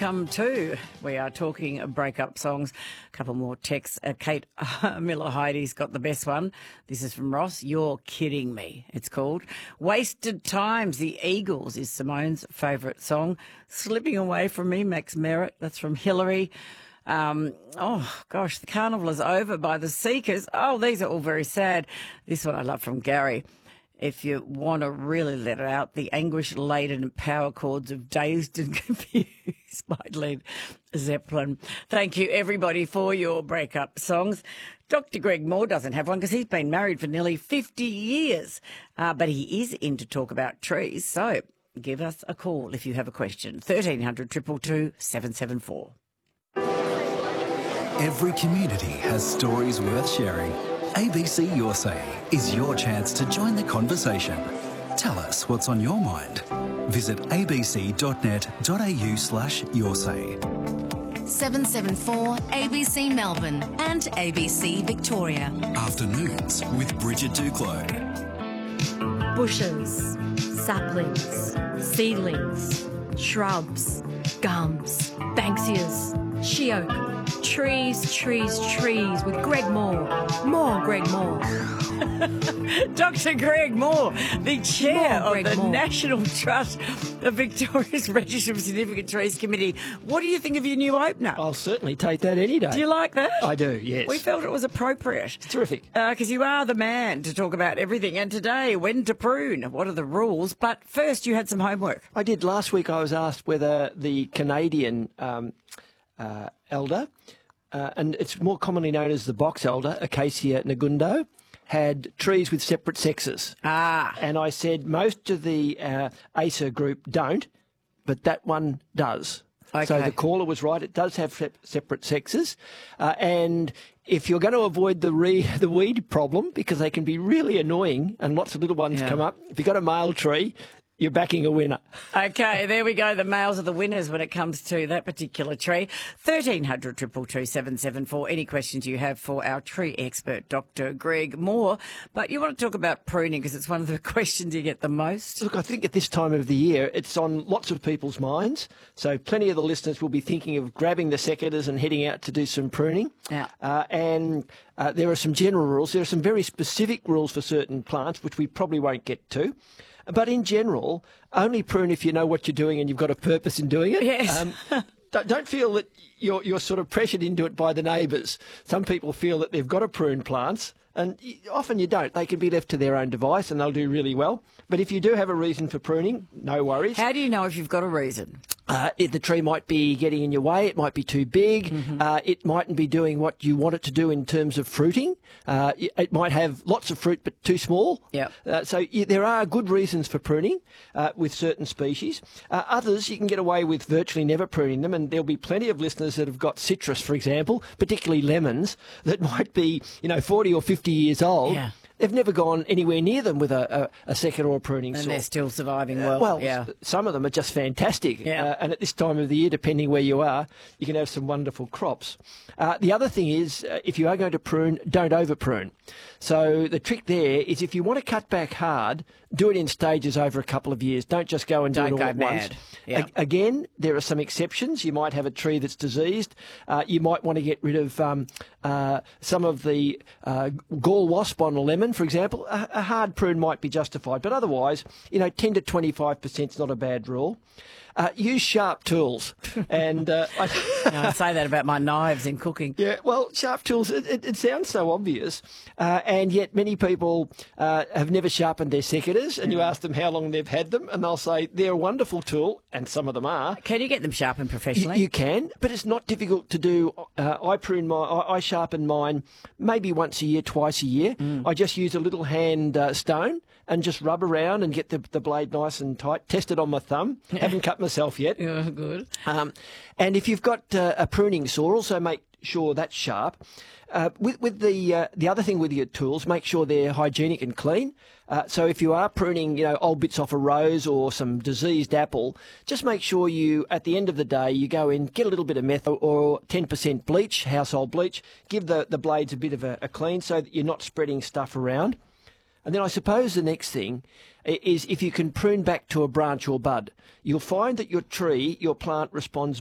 come to. We are talking breakup songs. A couple more texts. Kate Miller-Heidi's got the best one. This is from Ross. You're Kidding Me, it's called. Wasted Times, The Eagles is Simone's favourite song. Slipping Away From Me, Max Merritt, that's from Hillary. Oh, gosh, The Carnival Is Over by The Seekers. Oh, these are all very sad. This one I love from Gary. If you want to really let it out, the anguish-laden power chords of Dazed and Confused by Led Zeppelin. Thank you, everybody, for your breakup songs. Dr. Greg Moore doesn't have one because he's been married for nearly 50 years, but he is in to talk about trees. So give us a call if you have a question. 1300 222 774. Every community has stories worth sharing. ABC Your Say is your chance to join the conversation. Tell us what's on your mind. Visit abc.net.au/yoursay. 774 ABC Melbourne and ABC Victoria. Afternoons with Bridget Duclos. Bushes, saplings, seedlings, shrubs, gums, banksias, sheoak. Trees, trees, trees with Greg Moore. More Greg Moore. Dr. Greg Moore, the chair of the National Trust of Victoria's Register of Significant Trees Committee. What do you think of your new opener? I'll certainly take that any day. Do you like that? I do, yes. We felt it was appropriate. It's terrific. Because you are the man to talk about everything. And today, when to prune, what are the rules? But first, you had some homework. I did. Last week I was asked whether the Canadian elder, and it's more commonly known as the box elder, Acacia negundo, had trees with separate sexes. And I said most of the ACER group don't, but that one does. Okay. So the caller was right. It does have separate sexes. And if you're going to avoid the weed problem, because they can be really annoying and lots of little ones come up, if you've got a male tree, you're backing a winner. Okay, there we go. The males are the winners when it comes to that particular tree. 1300 222 774. Any questions you have for our tree expert, Dr. Greg Moore. But you want to talk about pruning because it's one of the questions you get the most. Look, I think at this time of the year, it's on lots of people's minds. So plenty of the listeners will be thinking of grabbing the secateurs and heading out to do some pruning. Yeah. There are some general rules. There are some very specific rules for certain plants, which we probably won't get to. But in general, only prune if you know what you're doing and you've got a purpose in doing it. Yes. Don't feel that you're sort of pressured into it by the neighbours. Some people feel that they've got to prune plants, and often you don't. They can be left to their own device and they'll do really well. But if you do have a reason for pruning, no worries. How do you know if you've got a reason? The tree might be getting in your way. It might be too big. It mightn't be doing what you want it to do in terms of fruiting. It might have lots of fruit but too small. Yep. There are good reasons for pruning with certain species. Others, you can get away with virtually never pruning them, and there'll be plenty of listeners that have got citrus, for example, particularly lemons, that might be 40 or 50 years old. Yeah. They've never gone anywhere near them with a second or a pruning saw. And they're still surviving well. Some of them are just fantastic. Yeah. And at this time of the year, depending where you are, you can have some wonderful crops. The other thing is, if you are going to prune, don't over prune. So the trick there is if you want to cut back hard, do it in stages over a couple of years. Don't just go and do it all at once. Yeah. Again, there are some exceptions. You might have a tree that's diseased. You might want to get rid of some of the gall wasp on a lemon, for example. A hard prune might be justified, but otherwise, 10 to 25% is not a bad rule. Use sharp tools. And I say that about my knives in cooking. Yeah, well, sharp tools, it sounds so obvious, and yet many people have never sharpened their secateurs, and you ask them how long they've had them, and they'll say they're a wonderful tool, and some of them are. Can you get them sharpened professionally? You can, but it's not difficult to do. I sharpen mine maybe once a year, twice a year. I just use a little hand stone and just rub around and get the blade nice and tight. Test it on my thumb. Haven't cut myself yet. Yeah, good. And if you've got a pruning saw, also make sure that's sharp. With the other thing with your tools, make sure they're hygienic and clean. So if you are pruning, old bits off a rose or some diseased apple, just make sure at the end of the day, you go in, get a little bit of methyl or 10% bleach, household bleach, give the blades a bit of a clean so that you're not spreading stuff around. And then I suppose the next thing is if you can prune back to a branch or bud, you'll find that your plant responds